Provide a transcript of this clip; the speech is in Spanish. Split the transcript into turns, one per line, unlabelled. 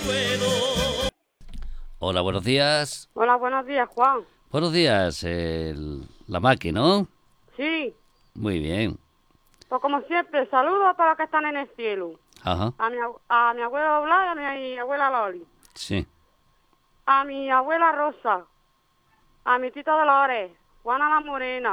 Hola, buenos días.
Hola, buenos días, Juan.
Buenos días, la máquina, ¿no?
Sí,
Muy bien.
pues como siempre, saludos a todos los que están en el cielo.
Ajá,
A mi abuela Blas y a mi abuela Loli.
sí.
A mi abuela Rosa. A mi tita Dolores. Juana la Morena.